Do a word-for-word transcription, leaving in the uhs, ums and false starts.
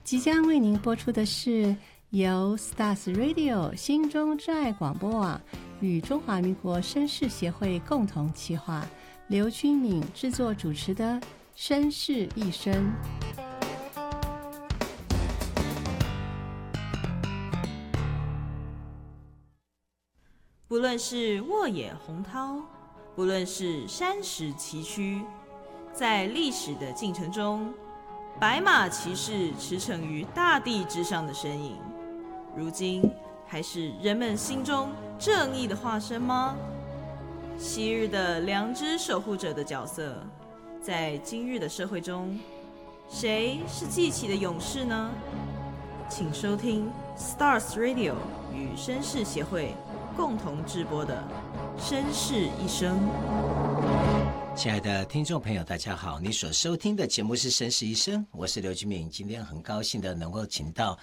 即将为您播出的是由 Stars Radio 心中之爱广播网与中华民国绅士协会共同企划，刘君敏制作主持的《绅士一生》。 不论是沃野洪涛，不论是山石崎岖，在历史的进程中，白马骑士驰骋于大地之上的身影，如今还是人们心中正义的化身吗？昔日的良知守护者的角色，在今日的社会中，谁是记起的勇士呢？请收听 Stars Radio 与绅士协会共同制播的《绅士一生》。 亲爱的听众朋友大家好，你所收听的节目是绅士一生，我是刘君敏。今天很高兴的能够请到